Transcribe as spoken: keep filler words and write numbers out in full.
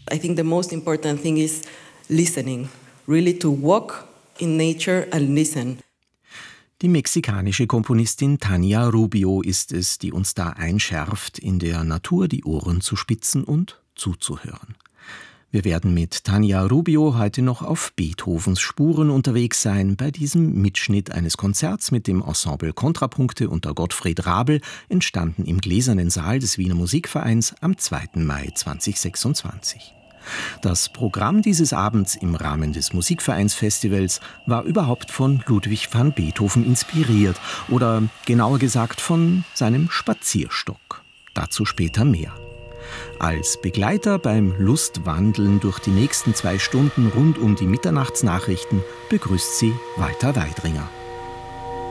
I think the most important thing is listening, really to walk in nature and listen. Die mexikanische Komponistin Tania Rubio ist es, die uns da einschärft, in der Natur die Ohren zu spitzen und zuzuhören. Wir werden mit Tania Rubio heute noch auf Beethovens Spuren unterwegs sein, bei diesem Mitschnitt eines Konzerts mit dem Ensemble Kontrapunkte unter Gottfried Rabl, entstanden im Gläsernen Saal des Wiener Musikvereins am zweiten Mai zweitausendsechsundzwanzig. Das Programm dieses Abends im Rahmen des Musikvereinsfestivals war überhaupt von Ludwig van Beethoven inspiriert oder genauer gesagt von seinem Spazierstock. Dazu später mehr. Als Begleiter beim Lustwandeln durch die nächsten zwei Stunden rund um die Mitternachtsnachrichten begrüßt sie Walter Weidringer.